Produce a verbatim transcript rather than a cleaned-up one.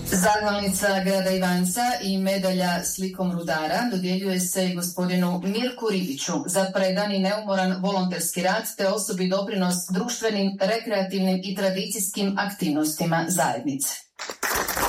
Zahvalnica grada Ivanca i medalja slikom rudara dodjeljuje se i gospodinu Mirku Ribiću za predan i neumoran volonterski rad te osobi doprinos društvenim, rekreativnim i tradicijskim aktivnostima zajednice.